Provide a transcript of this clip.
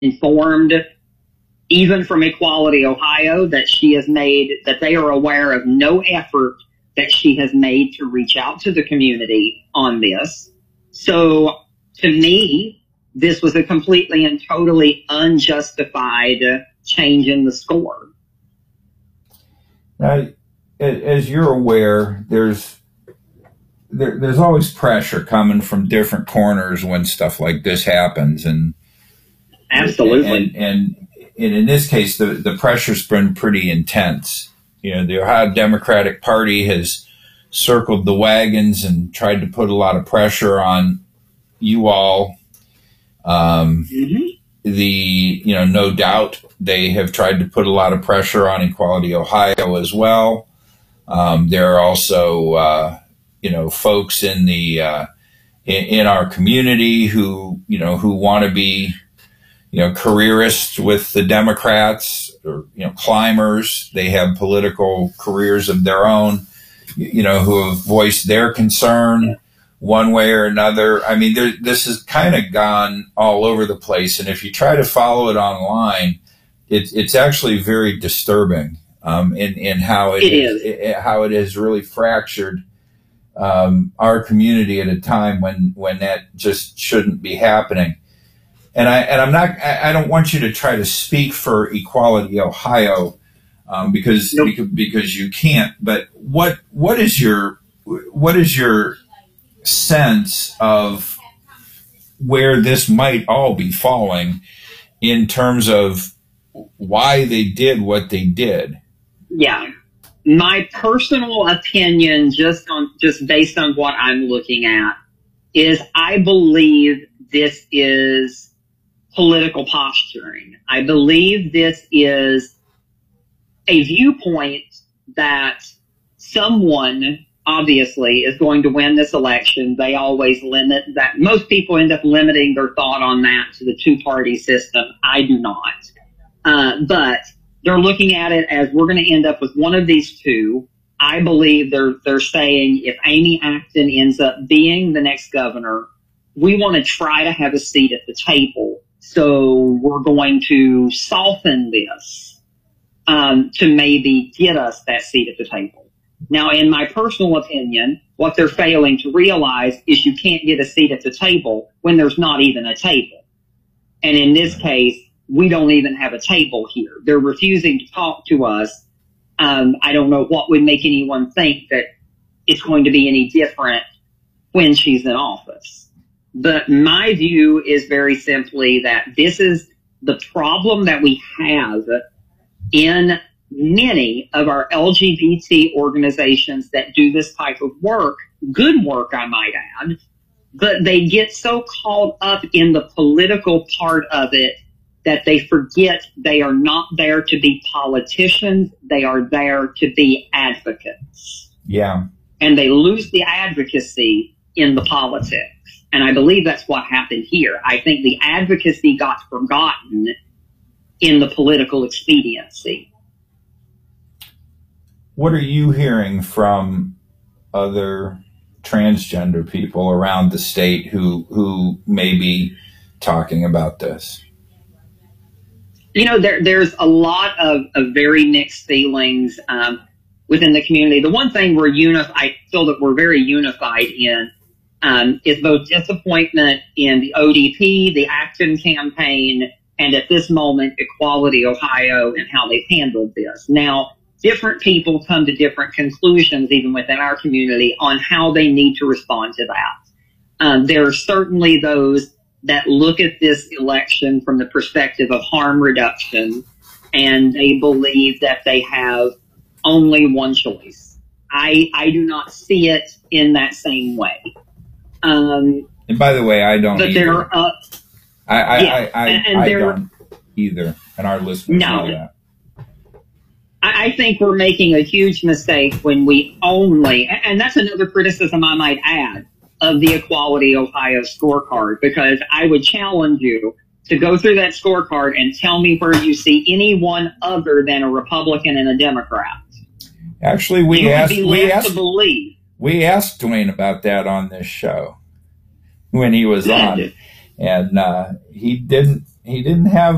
informed, even from Equality Ohio, that they are aware of no effort that she has made to reach out to the community on this. So to me, this was a completely and totally unjustified change in the score. Now, as you're aware, there's always pressure coming from different corners when stuff like this happens, and absolutely, and in this case, the pressure's been pretty intense. You know, the Ohio Democratic Party has circled the wagons and tried to put a lot of pressure on you all. No doubt they have tried to put a lot of pressure on Equality Ohio as well. There are also, folks in in our community who want to be, careerists with the Democrats, or, climbers. They have political careers of their own, who have voiced their concern one way or another. I mean, this has kind of gone all over the place. And if you try to follow it online, it's actually very disturbing, in how how it has really fractured, our community at a time when that just shouldn't be happening. And I don't want you to try to speak for Equality Ohio, because you can't. But what is your sense of where this might all be falling in terms of why they did what they did? Yeah. My personal opinion, just based on what I'm looking at, is I believe this is political posturing. I believe this is a viewpoint that someone obviously is going to win this election. They always limit that. Most people end up limiting their thought on that to the two-party system. I do not. But they're looking at it as we're going to end up with one of these two. I believe they're saying if Amy Acton ends up being the next governor, we want to try to have a seat at the table. So we're going to soften this to maybe get us that seat at the table. Now, in my personal opinion, what they're failing to realize is you can't get a seat at the table when there's not even a table. And in this case, we don't even have a table here. They're refusing to talk to us. I don't know what would make anyone think that it's going to be any different when she's in office. But my view is very simply that this is the problem that we have in many of our LGBT organizations that do this type of work, good work, I might add, but they get so caught up in the political part of it that they forget they are not there to be politicians. They are there to be advocates. Yeah. And they lose the advocacy in the politics. And I believe that's what happened here. I think the advocacy got forgotten in the political expediency. What are you hearing from other transgender people around the state who may be talking about this? There's a lot of very mixed feelings within the community. The one thing I feel that we're very unified in is both disappointment in the ODP, the Acton campaign, and at this moment, Equality Ohio and how they've handled this. Now, different people come to different conclusions, even within our community, on how they need to respond to that. There are certainly those that look at this election from the perspective of harm reduction, and they believe that they have only one choice. I do not see it in that same way. And by the way, I don't but either. I don't either, and our listeners know that. I think we're making a huge mistake when we only, and that's another criticism I might add of the Equality Ohio scorecard, because I would challenge you to go through that scorecard and tell me where you see anyone other than a Republican and a Democrat. Actually, we asked Dwayne about that on this show when he was on, and he didn't have